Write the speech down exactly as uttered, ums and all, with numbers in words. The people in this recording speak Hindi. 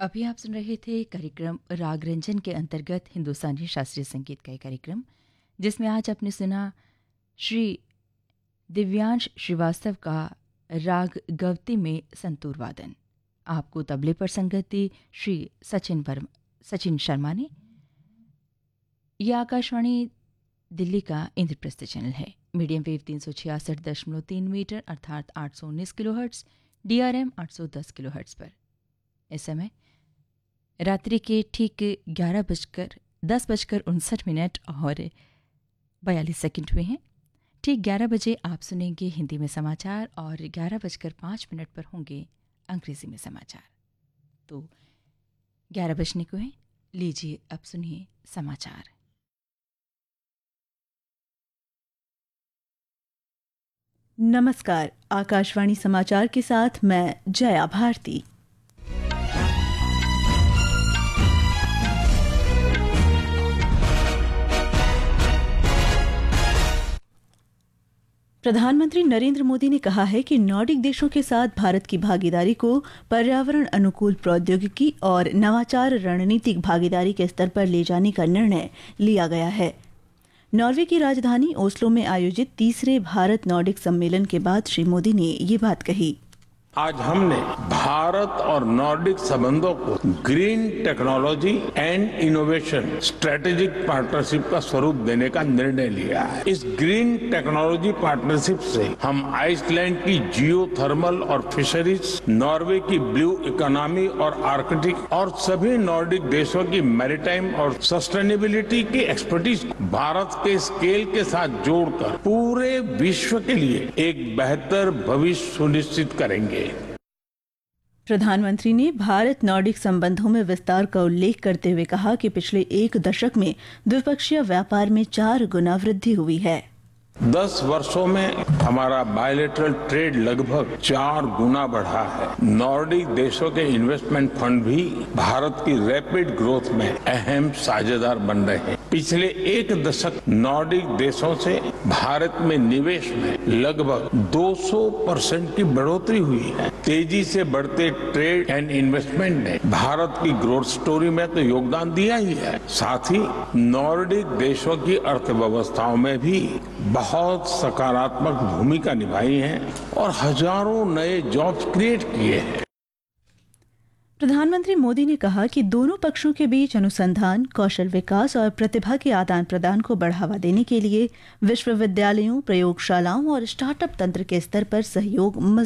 अभी आप सुन रहे थे कार्यक्रम राग रंजन के अंतर्गत हिंदुस्तानी शास्त्रीय संगीत का एक कार्यक्रम, जिसमें आज आपने सुना श्री दिव्यांश श्रीवास्तव का राग गवती में संतूर वादन। आपको तबले पर संगत दी श्री सचिन वर्मा सचिन शर्मा ने। यह आकाशवाणी दिल्ली का इंद्रप्रस्थ चैनल है। मीडियम वेव तीन सौ छियासठ दशमलव तीन मीटर अर्थात आठ सौ उन्नीस kilo hertz, D R M आठ सौ दस किलो हर्ट्स पर इस समय रात्रि के ठीक ग्यारह बजकर दस बजकर उनसठ मिनट और बयालीस सेकंड हुए हैं। ठीक ग्यारह बजे आप सुनेंगे हिंदी में समाचार और ग्यारह बजकर पाँच मिनट पर होंगे अंग्रेजी में समाचार। तो ग्यारह बजने को हैं, लीजिए अब सुनिए समाचार। नमस्कार, आकाशवाणी समाचार के साथ मैं जया भारती। प्रधानमंत्री नरेंद्र मोदी ने कहा है कि नॉर्डिक देशों के साथ भारत की भागीदारी को पर्यावरण अनुकूल प्रौद्योगिकी और नवाचार रणनीतिक भागीदारी के स्तर पर ले जाने का निर्णय लिया गया है। नॉर्वे की राजधानी ओस्लो में आयोजित तीसरे भारत नॉर्डिक सम्मेलन के बाद श्री मोदी ने ये बात कही। आज हमने भारत और नॉर्डिक संबंधों को green technology and innovation strategic partnership का स्वरूप देने का निर्णय लिया है। इस ग्रीन टेक्नोलॉजी पार्टनरशिप से हम आइसलैंड की जियो थर्मल और फिशरीज, नॉर्वे की ब्लू इकोनॉमी और आर्कटिक और सभी नॉर्डिक देशों की मैरीटाइम और सस्टेनेबिलिटी की एक्सपर्टीज भारत के स्केल के साथ जोड़कर पूरे विश्व के लिए एक बेहतर भविष्य सुनिश्चित करेंगे। प्रधानमंत्री ने भारत नॉर्डिक संबंधों में विस्तार का उल्लेख करते हुए कहा कि पिछले एक दशक में द्विपक्षीय व्यापार में चार गुना वृद्धि हुई है। दस वर्षों में हमारा बायलैटरल ट्रेड लगभग चार गुना बढ़ा है। नॉर्डिक देशों के इन्वेस्टमेंट फंड भी भारत की रैपिड ग्रोथ में अहम साझेदार बन रहे हैं। पिछले एक दशक नॉर्डिक देशों से भारत में निवेश में लगभग दो सौ परसेंट की बढ़ोतरी हुई है। तेजी से बढ़ते ट्रेड एंड इन्वेस्टमेंट ने भारत की ग्रोथ स्टोरी में तो योगदान दिया ही है, साथ ही नॉर्डिक देशों की अर्थव्यवस्थाओं में भी बहुत सकारात्मक भूमिका निभाई है और हजारों नए जॉब्स क्रिएट किए हैं। प्रधानमंत्री मोदी ने कहा कि दोनों पक्षों के बीच अनुसंधान, कौशल विकास और प्रतिभा के आदान प्रदान को बढ़ावा देने के लिए विश्वविद्यालयों, प्रयोगशालाओं और स्टार्टअप तंत्र के स्तर पर सहयोग